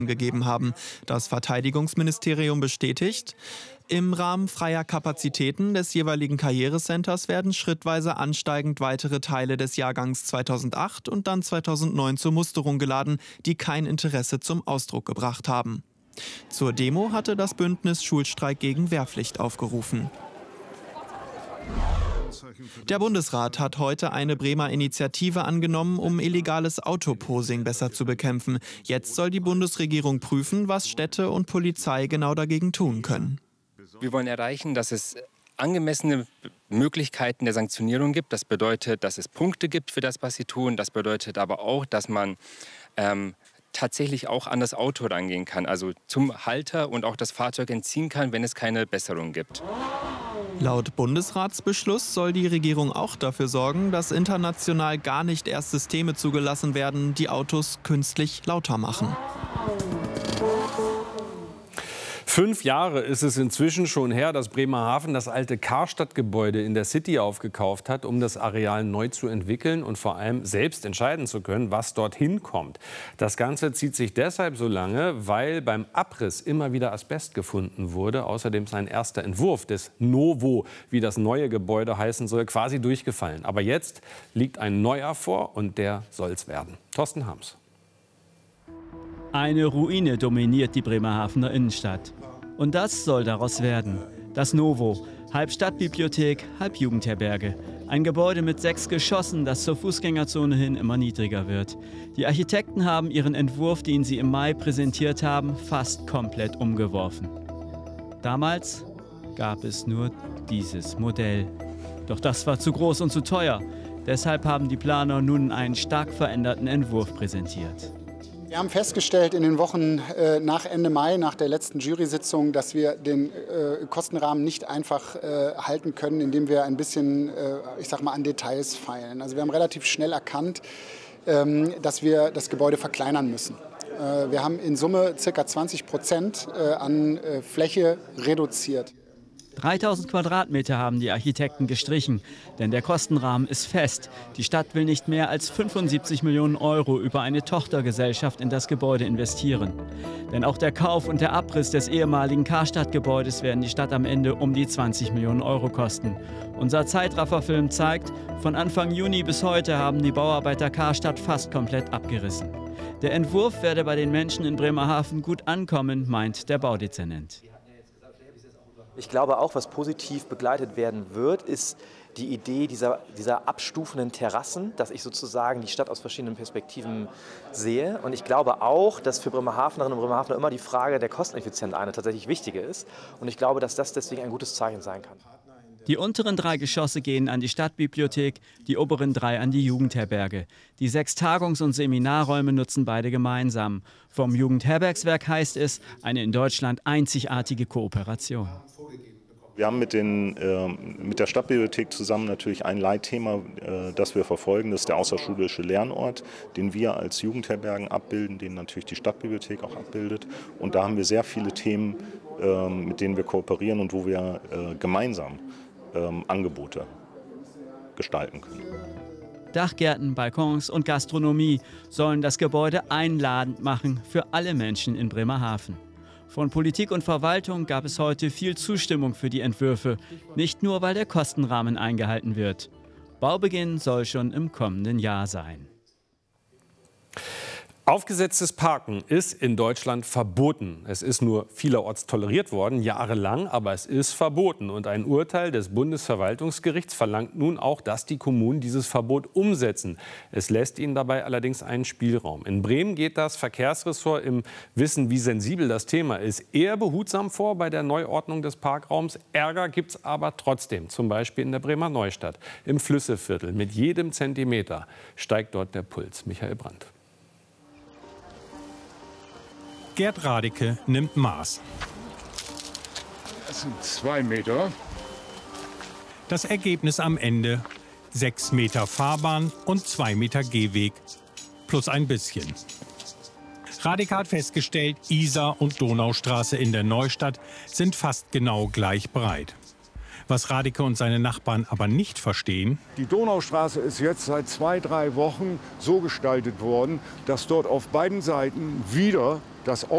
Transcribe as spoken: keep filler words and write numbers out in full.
gegeben haben. Das Verteidigungsministerium bestätigt, im Rahmen freier Kapazitäten des jeweiligen Karrierecenters werden schrittweise ansteigend weitere Teile des Jahrgangs zweitausendacht und dann zweitausendneun zur Musterung geladen, die kein Interesse zum Ausdruck gebracht haben. Zur Demo hatte das Bündnis Schulstreik gegen Wehrpflicht aufgerufen. Der Bundesrat hat heute eine Bremer Initiative angenommen, um illegales Autoposing besser zu bekämpfen. Jetzt soll die Bundesregierung prüfen, was Städte und Polizei genau dagegen tun können. Wir wollen erreichen, dass es angemessene Möglichkeiten der Sanktionierung gibt. Das bedeutet, dass es Punkte gibt für das, was sie tun. Das bedeutet aber auch, dass man ähm, tatsächlich auch an das Auto rangehen kann, also zum Halter und auch das Fahrzeug entziehen kann, wenn es keine Besserung gibt. Laut Bundesratsbeschluss soll die Regierung auch dafür sorgen, dass international gar nicht erst Systeme zugelassen werden, die Autos künstlich lauter machen. Fünf Jahre ist es inzwischen schon her, dass Bremerhaven das alte Karstadt-Gebäude in der City aufgekauft hat, um das Areal neu zu entwickeln und vor allem selbst entscheiden zu können, was dorthin kommt. Das Ganze zieht sich deshalb so lange, weil beim Abriss immer wieder Asbest gefunden wurde. Außerdem ist ein erster Entwurf des Novo, wie das neue Gebäude heißen soll, quasi durchgefallen. Aber jetzt liegt ein neuer vor und der soll's werden. Thorsten Harms. Eine Ruine dominiert die Bremerhavener Innenstadt. Und das soll daraus werden. Das Novo, halb Stadtbibliothek, halb Jugendherberge. Ein Gebäude mit sechs Geschossen, das zur Fußgängerzone hin immer niedriger wird. Die Architekten haben ihren Entwurf, den sie im Mai präsentiert haben, fast komplett umgeworfen. Damals gab es nur dieses Modell. Doch das war zu groß und zu teuer. Deshalb haben die Planer nun einen stark veränderten Entwurf präsentiert. Wir haben festgestellt in den Wochen äh, nach Ende Mai, nach der letzten Jury-Sitzung, dass wir den äh, Kostenrahmen nicht einfach äh, halten können, indem wir ein bisschen, äh, ich sag mal, an Details feilen. Also wir haben relativ schnell erkannt, ähm, dass wir das Gebäude verkleinern müssen. Äh, wir haben in Summe ca. zwanzig Prozent äh, an äh, Fläche reduziert. dreitausend Quadratmeter haben die Architekten gestrichen, denn der Kostenrahmen ist fest. Die Stadt will nicht mehr als fünfundsiebzig Millionen Euro über eine Tochtergesellschaft in das Gebäude investieren. Denn auch der Kauf und der Abriss des ehemaligen Karstadt-Gebäudes werden die Stadt am Ende um die zwanzig Millionen Euro kosten. Unser Zeitrafferfilm zeigt, von Anfang Juni bis heute haben die Bauarbeiter Karstadt fast komplett abgerissen. Der Entwurf werde bei den Menschen in Bremerhaven gut ankommen, meint der Baudezernent. Ich glaube auch, was positiv begleitet werden wird, ist die Idee dieser, dieser abstufenden Terrassen, dass ich sozusagen die Stadt aus verschiedenen Perspektiven sehe. Und ich glaube auch, dass für Bremerhavenerinnen und Bremerhavener immer die Frage der Kosteneffizienz eine tatsächlich wichtige ist. Und ich glaube, dass das deswegen ein gutes Zeichen sein kann. Die unteren drei Geschosse gehen an die Stadtbibliothek, die oberen drei an die Jugendherberge. Die sechs Tagungs- und Seminarräume nutzen beide gemeinsam. Vom Jugendherbergswerk heißt es, eine in Deutschland einzigartige Kooperation. Wir haben mit, den, äh, mit der Stadtbibliothek zusammen natürlich ein Leitthema, äh, das wir verfolgen. Das ist der außerschulische Lernort, den wir als Jugendherbergen abbilden, den natürlich die Stadtbibliothek auch abbildet. Und da haben wir sehr viele Themen, äh, mit denen wir kooperieren und wo wir äh, gemeinsam äh, Angebote gestalten können. Dachgärten, Balkons und Gastronomie sollen das Gebäude einladend machen für alle Menschen in Bremerhaven. Von Politik und Verwaltung gab es heute viel Zustimmung für die Entwürfe, nicht nur, weil der Kostenrahmen eingehalten wird. Baubeginn soll schon im kommenden Jahr sein. Aufgesetztes Parken ist in Deutschland verboten. Es ist nur vielerorts toleriert worden, jahrelang, aber es ist verboten. Und ein Urteil des Bundesverwaltungsgerichts verlangt nun auch, dass die Kommunen dieses Verbot umsetzen. Es lässt ihnen dabei allerdings einen Spielraum. In Bremen geht das Verkehrsressort im Wissen, wie sensibel das Thema ist, eher behutsam vor bei der Neuordnung des Parkraums. Ärger gibt es aber trotzdem, zum Beispiel in der Bremer Neustadt, im Flüsseviertel. Mit jedem Zentimeter steigt dort der Puls. Michael Brandt. Gerd Radeke nimmt Maß. Das sind zwei Meter. Das Ergebnis am Ende: sechs Meter Fahrbahn und zwei Meter Gehweg. Plus ein bisschen. Radeke hat festgestellt, Isar und Donaustraße in der Neustadt sind fast genau gleich breit. Was Radeke und seine Nachbarn aber nicht verstehen: Die Donaustraße ist jetzt seit zwei, drei Wochen so gestaltet worden, dass dort auf beiden Seiten wieder das